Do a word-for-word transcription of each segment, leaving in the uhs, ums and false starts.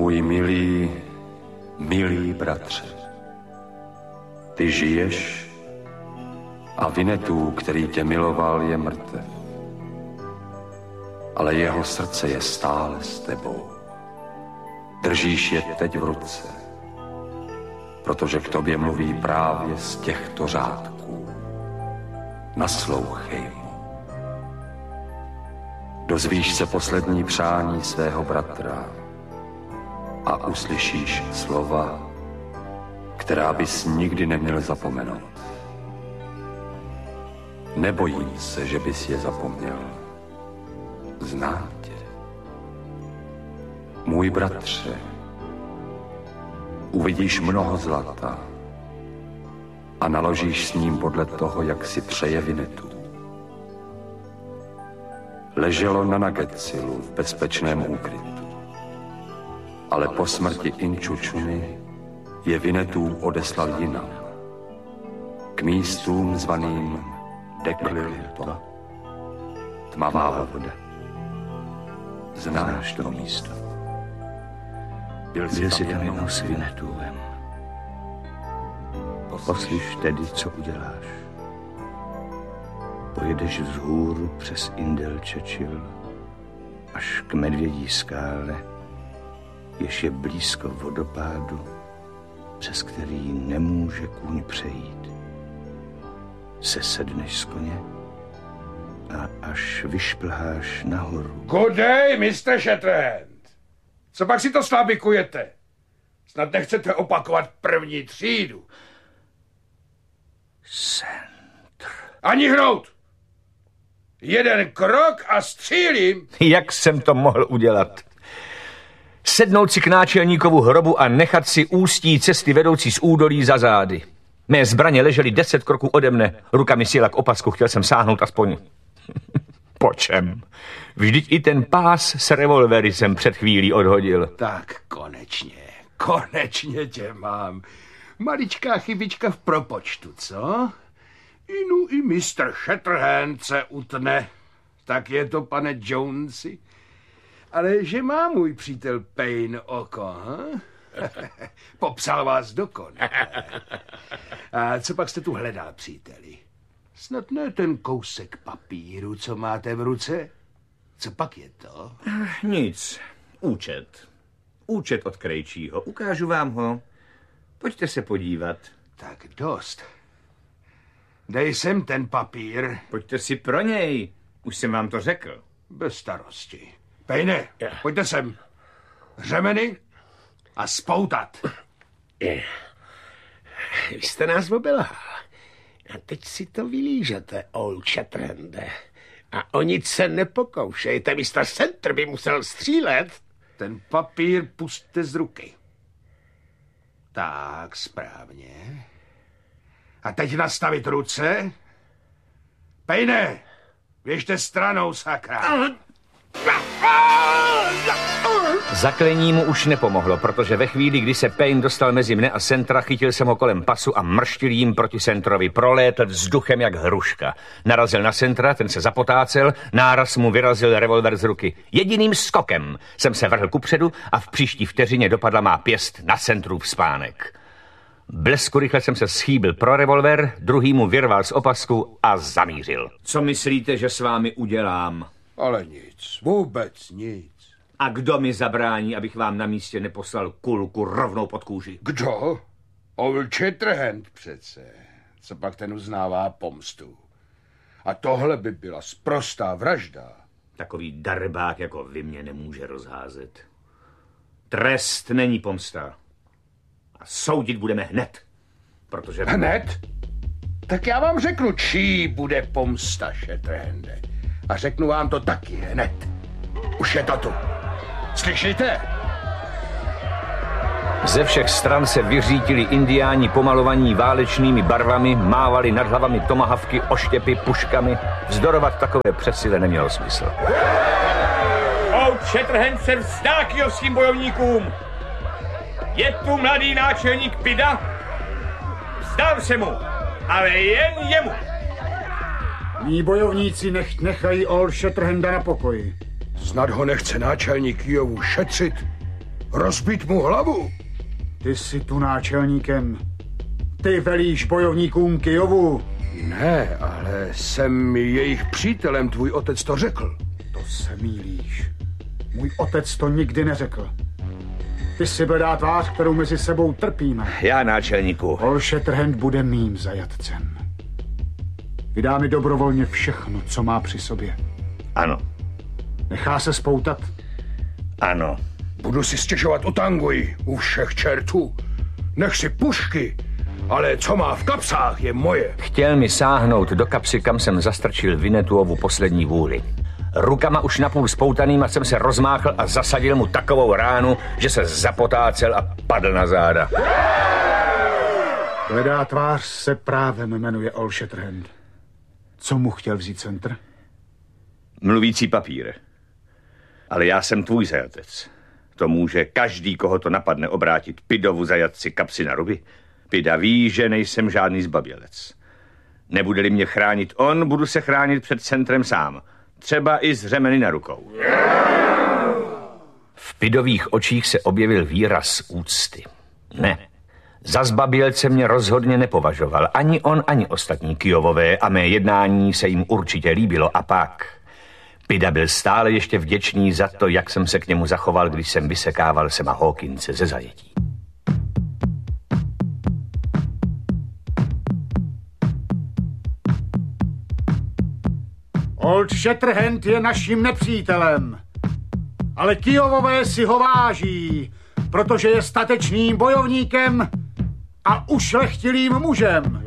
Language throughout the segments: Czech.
Můj milý, milý bratře, ty žiješ a Winnetou, který tě miloval, je mrtev. Ale jeho srdce je stále s tebou. Držíš je teď v ruce, protože k tobě mluví právě z těchto řádků. Naslouchej mu. Dozvíš se poslední přání svého bratra a uslyšíš slova, která bys nikdy neměl zapomenout. Nebojím se, že bys je zapomněl. Znám tě. Můj bratře, uvidíš mnoho zlata a naložíš s ním podle toho, jak si přeje Winnetou. Leželo na Nagecilu v bezpečném úkrytu, ale po smrti Inčučuny je Winnetou odeslal jinam, k místům zvaným Deklilto, tmavá voda. Znáš to místo? Byl jsi tam jednou s Winnetouem. Poslyš tedy, co uděláš. Pojedeš vzhůru přes Indel Čečil až k Medvědí skále, jež je blízko vodopádu, přes který nemůže kůň přejít. Sesedneš z koně a až vyšplháš nahoru. Good day, mister Shatterhand. Co pak si to slábikujete? Snad nechcete opakovat první třídu. Centr. Ani hnout! Jeden krok a střílím. Jak jsem to mohl udělat? Sednout si k náčelníkovu hrobu a nechat si ústí cesty vedoucí z údolí za zády. Mé zbraně ležely deset kroků ode mne, ruka mi sjela k opasku, chtěl jsem sáhnout aspoň. Po čem? Vždyť i ten pás s revolvery jsem před chvílí odhodil. Tak konečně, konečně tě mám. Maličká chybička v propočtu, co? Inu i mister Shatterhand se utne. Tak je to, pane Jonesi. Ale že má můj přítel Payne oko, ha? Popsal vás dokonale. A co pak jste tu hledal, příteli? Snad ne ten kousek papíru, co máte v ruce? Co pak je to? Nic. Účet. Účet od Krejčího. Ukážu vám ho. Pojďte se podívat. Tak dost. Dej sem ten papír. Pojďte si pro něj. Už jsem vám to řekl. Bez starosti. Pejne, pojďte sem. Řemeny a spoutat. Vy jste nás obelhal. A teď si to vylížete, old Shatterhande. A o nic se nepokoušejte, mister Centr by musel střílet. Ten papír pusťte z ruky. Tak, správně. A teď nastavit ruce. Pejne, běžte stranou, sakra. Zaklení mu už nepomohlo, protože ve chvíli, kdy se Payne dostal mezi mne a Centra, chytil jsem ho kolem pasu a mrštil jím proti Centrovi. Prolétl vzduchem jak hruška. Narazil na Centra, ten se zapotácel, náraz mu vyrazil revolver z ruky. Jediným skokem jsem se vrhl kupředu a v příští vteřině dopadla má pěst na Centrův spánek. Blesku rychle jsem se schýbil pro revolver, druhý mu vyrval z opasku a zamířil. Co myslíte, že s vámi udělám? Ale nic, vůbec nic. A kdo mi zabrání, abych vám na místě neposlal kulku rovnou pod kůži? Kdo? Old Shatterhand přece. Co pak ten uznává pomstu? A tohle by byla sprostá vražda. Takový darbák jako vy mě nemůže rozházet. Trest není pomsta. A soudit budeme hned. Protože... Hned? Tak já vám řeknu, čí bude pomsta, Shatterhande. A řeknu vám to taky hned. Už je to tu. Slyšíte? Ze všech stran se vyřítili indiáni pomalovaní válečnými barvami, mávali nad hlavami tomahavky, oštěpy, puškami. Vzdorovat takové přesile nemělo smysl. Old Shatterhand se vzdá kijovským bojovníkům. Je tu mladý náčelník Pida? Vzdám se mu, ale jen jemu. Mí bojovníci nech nechají Old Shatterhanda na pokoji. Snad ho nechce náčelník Kijovu šetřit? Rozbít mu hlavu? Ty jsi tu náčelníkem. Ty velíš bojovníkům Kyjovu. Ne, ale jsem jejich přítelem, tvůj otec to řekl. To se mýlíš. Můj otec to nikdy neřekl. Ty jsi bledá tvář, kterou mezi sebou trpíme. Já, náčelníku. Ol Shatterhand bude mým zajatcem. Vydá mi dobrovolně všechno, co má při sobě. Ano. Nechá se spoutat? Ano. Budu si stěžovat u Tanguy, u všech čertů. Nech si pušky, ale co má v kapsách, je moje. Chtěl mi sáhnout do kapsy, kam jsem zastrčil Vinetuovu poslední vůli. Rukama už napůl spoutanýma jsem se rozmáchl a zasadil mu takovou ránu, že se zapotácel a padl na záda. Bledá tvář se právem jmenuje Ol Shatterhand. Co mu chtěl vzít centr? Mluvící papír. Ale já jsem tvůj zajatec. To může každý, koho to napadne, obrátit Pidovu zajatci kapsy na ruby. Pida ví, že nejsem žádný zbabělec. Nebude-li mě chránit on, budu se chránit před centrem sám. Třeba i s řemeny na rukou. V Pidových očích se objevil výraz úcty. Ne, za zbabělce mě rozhodně nepovažoval. Ani on, ani ostatní Kyjovové a mé jednání se jim určitě líbilo. A pak Pida byl stále ještě vděčný za to, jak jsem se k němu zachoval, když jsem vysekával Sema Hawkinse ze zajetí. Old Shatterhand je naším nepřítelem, ale Kyjovové si ho váží, protože je statečným bojovníkem a ušlechtilým mužem.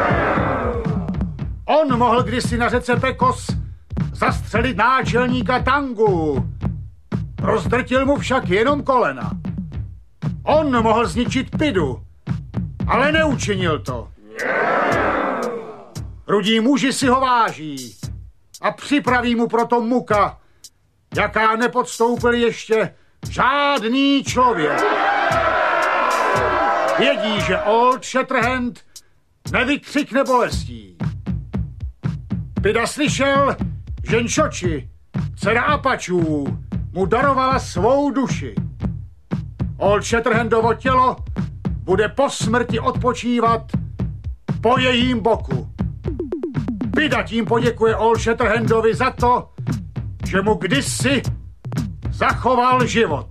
On mohl kdysi na řece Pekos zastřelit náčelníka Tangu. Rozdrtil mu však jenom kolena. On mohl zničit Pidu, ale neučinil to. Rudí muži si ho váží a připraví mu proto muka, jaká nepodstoupil ještě žádný člověk. Vědí, že Old Shatterhand nevykřikne bolestí. Pida slyšel, že Nšoči, dcera Apačů, mu darovala svou duši. Old Shatterhandovo tělo bude po smrti odpočívat po jejím boku. Pida tím poděkuje Old Shatterhandovi za to, že mu kdysi zachoval život.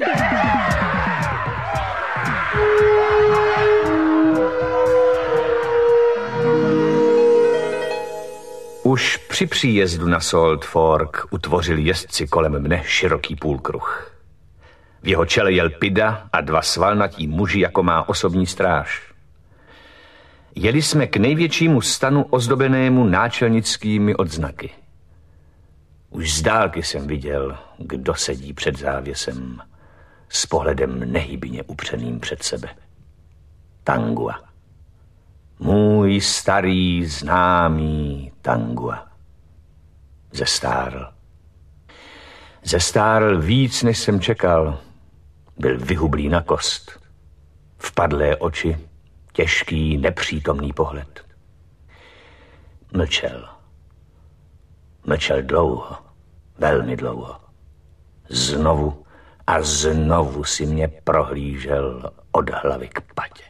Už při příjezdu na Salt Fork utvořili jezdci kolem mne široký půlkruh. V jeho čele jel Pida a dva svalnatí muži, jako má osobní stráž. Jeli jsme k největšímu stanu ozdobenému náčelnickými odznaky. Už z dálky jsem viděl, kdo sedí před závěsem, s pohledem nehybně upřeným před sebe. Tangua. Můj starý známý Tangua. Zestárl. Zestárl víc, než jsem čekal. Byl vyhublý na kost. Vpadlé oči, těžký, nepřítomný pohled. Mlčel. Mlčel dlouho, velmi dlouho. Znovu a znovu si mě prohlížel od hlavy k patě.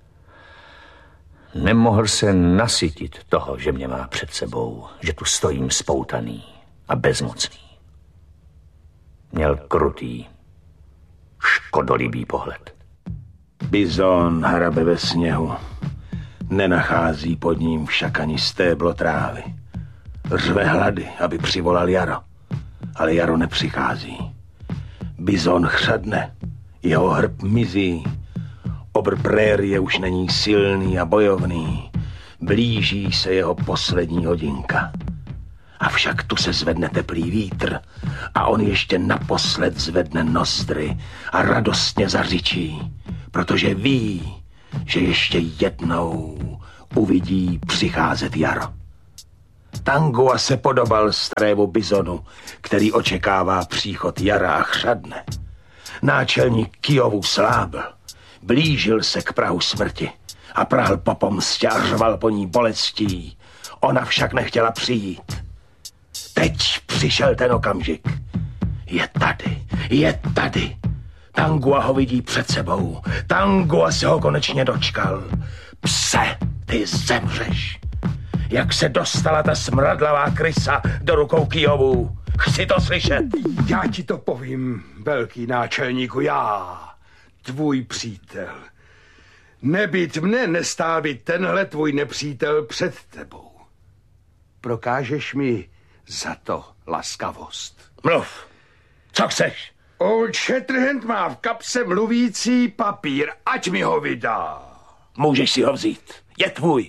Nemohl se nasytit toho, že mě má před sebou, že tu stojím spoutaný a bezmocný. Měl krutý, škodolibý pohled. Bizon hrabe ve sněhu. Nenachází pod ním však ani stéblo trávy. Řve hlady, aby přivolal jaro, ale jaro nepřichází. Bizon chřadne, jeho hrb mizí. Obr prérie už není silný a bojovný. Blíží se jeho poslední hodinka. Avšak tu se zvedne teplý vítr a on ještě naposled zvedne nozdry a radostně zařičí, protože ví, že ještě jednou uvidí přicházet jaro. Tangua se podobal starému bizonu, který očekává příchod jara a chřadne. Náčelník Kyjovu slábl, blížil se k prahu smrti a prahl po pomstě a řval po ní bolestí. Ona však nechtěla přijít. Teď přišel ten okamžik. Je tady, je tady. Tangua ho vidí před sebou. Tangua se ho konečně dočkal. Pse, ty zemřeš. Jak se dostala ta smradlavá krysa do rukou Kyjovů? Chci to slyšet. Já ti to povím, velký náčelníku, já, tvůj přítel. Nebýt mne, nestál by tenhle tvůj nepřítel před tebou. Prokážeš mi za to laskavost. Mluv, co chceš? Old Shatterhand má v kapse mluvící papír, ať mi ho vydá. Můžeš si ho vzít, je tvůj.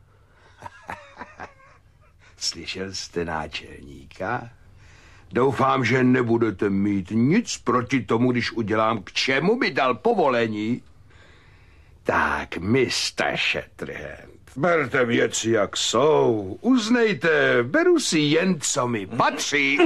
Slyšel jste náčelníka? Doufám, že nebudete mít nic proti tomu, když udělám, k čemu mi dal povolení. Tak, mister Shatterhand, berte věci, jak jsou. Uznejte, beru si jen, co mi patří.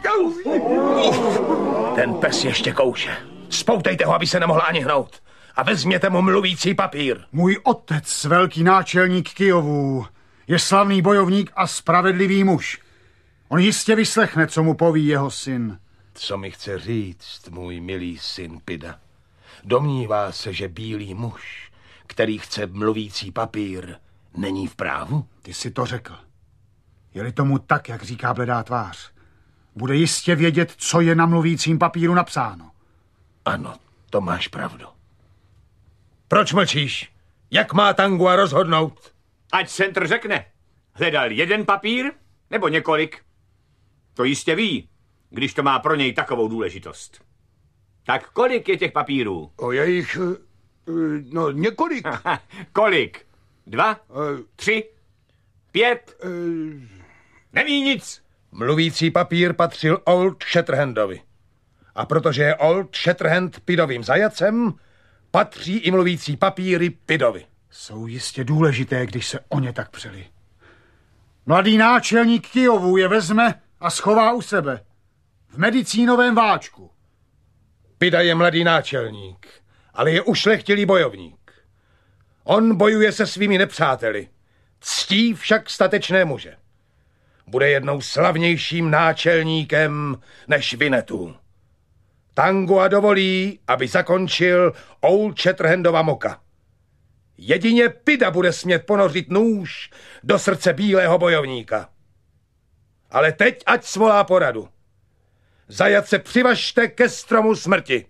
Ten pes ještě kouše. Spoutejte ho, aby se nemohl ani hnout. A vezměte mu mluvící papír. Můj otec, velký náčelník Kyjovů, je slavný bojovník a spravedlivý muž. On jistě vyslechne, co mu poví jeho syn. Co mi chce říct, můj milý syn Pida? Domnívá se, že bílý muž, který chce mluvící papír, není v právu? Ty si to řekl. Je-li tomu tak, jak říká bledá tvář, bude jistě vědět, co je na mluvícím papíru napsáno. Ano, to máš pravdu. Proč mlčíš? Jak má Tangua rozhodnout? Ať centr řekne. Hledal jeden papír nebo několik? To jistě ví, když to má pro něj takovou důležitost. Tak kolik je těch papírů? O jejich, no několik. Kolik? Dva? Tři? Pět? Neví nic. Mluvící papír patřil Old Shatterhandovi. A protože je Old Shatterhand Pidovým zajacem, patří i mluvící papíry Pidovi. Jsou jistě důležité, když se o ně tak přeli. Mladý náčelník Kyjovů je vezme a schová u sebe. V medicínovém váčku. Pida je mladý náčelník, ale je ušlechtilý bojovník. On bojuje se svými nepřáteli, ctí však statečné muže. Bude jednou slavnějším náčelníkem než Winnetou. Tangua dovolí, aby zakončil Old Shatterhandova moka. Jedině Pida bude smět ponořit nůž do srdce bílého bojovníka. Ale teď ať svolá poradu. Zajace přivažte ke stromu smrti.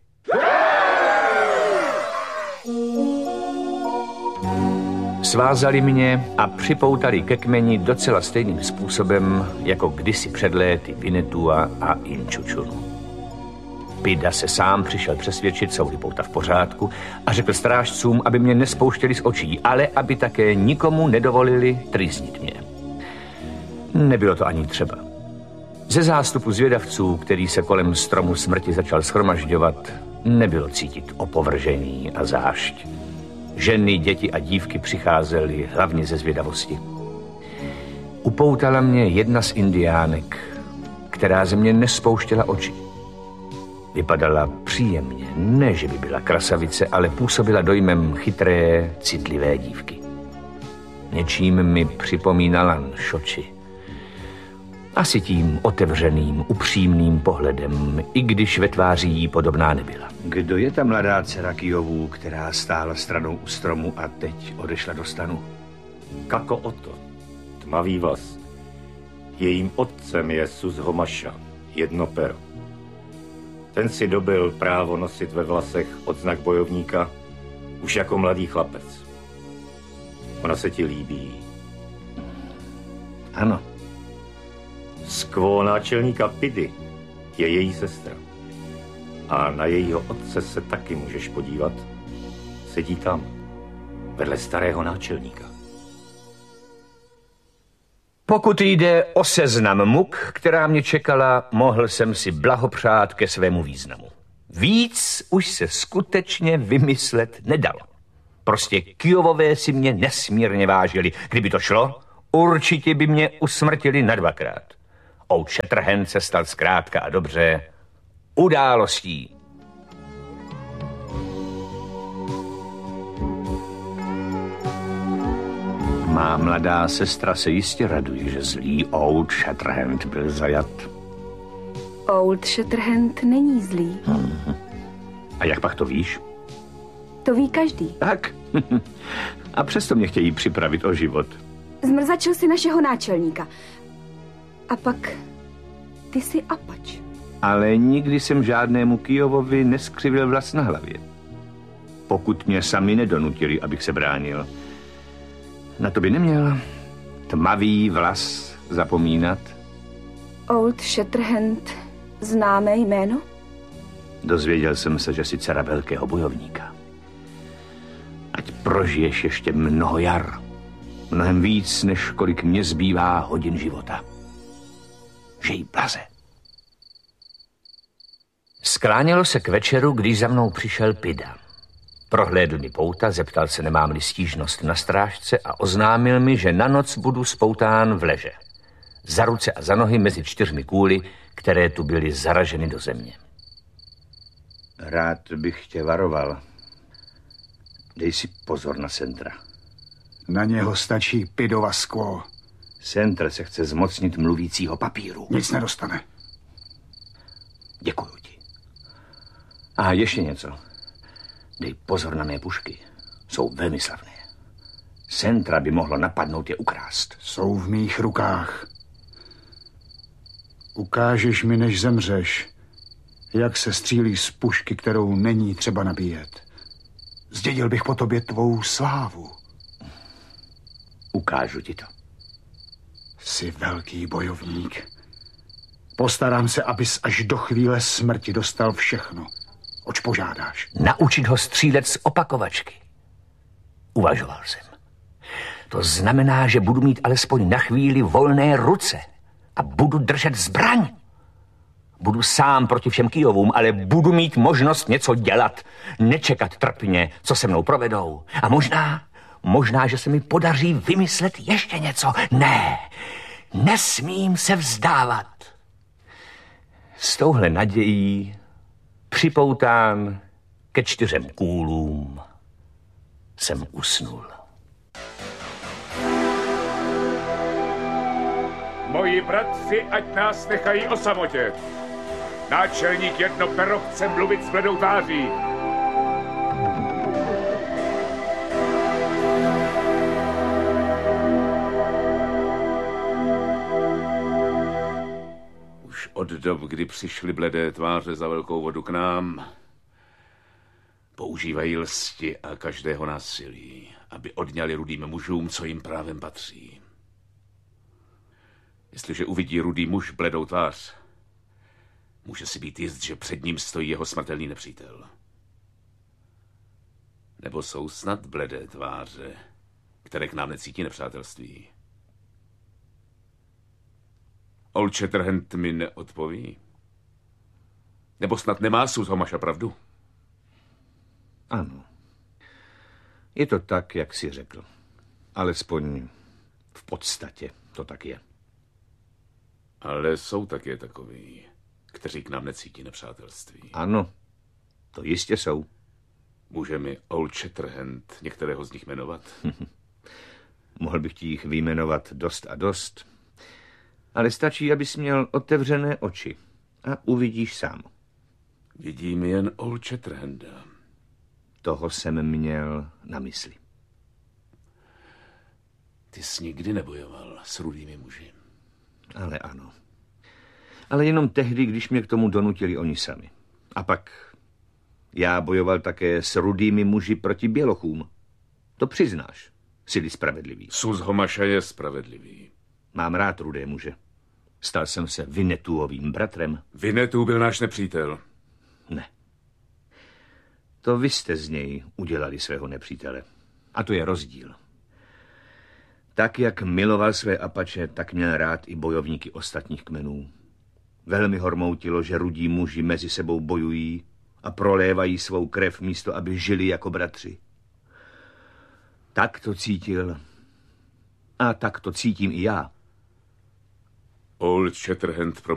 Svázali mě a připoutali ke kmeni docela stejným způsobem, jako kdysi před léty Winnetua a Inčučunu. Pida se sám přišel přesvědčit, jsou-li pouta v pořádku, a řekl strážcům, aby mě nespouštěli z očí, ale aby také nikomu nedovolili trýznit mě. Nebylo to ani třeba. Ze zástupu zvědavců, který se kolem stromu smrti začal shromažďovat, nebylo cítit opovržení a zášť. Ženy, děti a dívky přicházely hlavně ze zvědavosti. Upoutala mě jedna z indiánek, která ze mě nespouštěla oči. Vypadala příjemně, ne, že by byla krasavice, ale působila dojmem chytré, citlivé dívky. Něčím mi připomínala Nšoči. Asi tím otevřeným, upřímným pohledem, i když ve tváři jí podobná nebyla. Kdo je ta mladá dcera Kyjovů, která stála stranou u stromu a teď odešla do stanu? Kako Oto, tmavý vlas. Jejím otcem je Suzhomaša, jedno pero. Ten si dobil právo nosit ve vlasech odznak bojovníka už jako mladý chlapec. Ona se ti líbí. Ano. Skvó náčelníka Pidy je její sestra. A na jejího otce se taky můžeš podívat. Sedí tam, vedle starého náčelníka. Pokud jde o seznam muk, která mě čekala, mohl jsem si blahopřát ke svému významu. Víc už se skutečně vymyslet nedalo. Prostě Kyjovové si mě nesmírně vážili. Kdyby to šlo, určitě by mě usmrtili na dvakrát. Old Shatterhand se stal zkrátka a dobře událostí. Má mladá sestra se jistě raduje, že zlý Old Shatterhand byl zajat. Old Shatterhand není zlý. Hmm. A jak pak to víš? To ví každý. Tak. A přesto mě chtějí připravit o život. Zmrzačil si našeho náčelníka. A pak ty jsi apač. Ale nikdy jsem žádnému Kyjovovi neskřivil vlas na hlavě. Pokud mě sami nedonutili, abych se bránil. Na to by neměl tmavý vlas zapomínat. Old Shatterhand, známé jméno? Dozvěděl jsem se, že jsi dcera velkého bojovníka. Ať prožiješ ještě mnoho jar. Mnohem víc, než kolik mě zbývá hodin života. Žij blaze. Sklánělo se k večeru, když za mnou přišel Pida. Prohlédl mi pouta, zeptal se, nemám-li stížnost na strážce a oznámil mi, že na noc budu spoután v leže. Za ruce a za nohy mezi čtyřmi kůly, které tu byly zaraženy do země. Rád bych tě varoval. Dej si pozor na Sentra. Na něho stačí Pidova sklo. Sentr se chce zmocnit mluvícího papíru. Nic nedostane. Děkuju ti. A ještě něco. Dej pozor na mé pušky. Jsou velmi slavné. Sentra by mohlo napadnout je ukrást. Jsou v mých rukách. Ukážeš mi, než zemřeš, jak se střílí z pušky, kterou není třeba nabíjet. Zdědil bych po tobě tvou slávu. Ukážu ti to. Jsi velký bojovník. Postarám se, abys až do chvíle smrti dostal všechno, oč požádáš. Naučit ho střílet z opakovačky. Uvažoval jsem. To znamená, že budu mít alespoň na chvíli volné ruce a budu držet zbraň. Budu sám proti všem Kyjovům, ale budu mít možnost něco dělat. Nečekat trpně, co se mnou provedou. A možná, možná, že se mi podaří vymyslet ještě něco. Ne, nesmím se vzdávat. S touhle nadějí připoután ke čtyřem kůlům jsem usnul. Moji bratři, ať nás nechají o samotě. Náčelník Jednopero chce mluvit s bledou tváří. Už od dob, kdy přišly bledé tváře za velkou vodu k nám, používají lsti a každého násilí, aby odňali rudým mužům, co jim právem patří. Jestliže uvidí rudý muž bledou tvář, může si být jist, že před ním stojí jeho smrtelný nepřítel. Nebo jsou snad bledé tváře, které k nám necítí nepřátelství. Old Shatterhand mi neodpoví. Nebo snad nemá Suz Homasha pravdu? Ano. Je to tak, jak jsi řekl. Alespoň v podstatě to tak je. Ale jsou také takoví, kteří k nám necítí nepřátelství. Ano, to jistě jsou. Může mi Old Shatterhand některého z nich jmenovat? Mohl bych ti jich vyjmenovat dost a dost, ale stačí, abys měl otevřené oči a uvidíš sám. Vidím jen Old Shatterhanda. Toho jsem měl na mysli. Ty jsi nikdy nebojoval s rudými muži. Ale ano. Ale jenom tehdy, když mě k tomu donutili oni sami. A pak já bojoval také s rudými muži proti bělochům. To přiznáš, jsi-li spravedlivý. Suz Homasha je spravedlivý. Mám rád rudé muže. Stal jsem se Vinetuovým bratrem. Vinetu byl náš nepřítel. Ne. To vy jste z něj udělali svého nepřítele. A to je rozdíl. Tak, jak miloval své apače, tak měl rád i bojovníky ostatních kmenů. Velmi hormoutilo, že rudí muži mezi sebou bojují a prolévají svou krev místo, aby žili jako bratři. Tak to cítil a tak to cítím i já. Old Shatterhand pro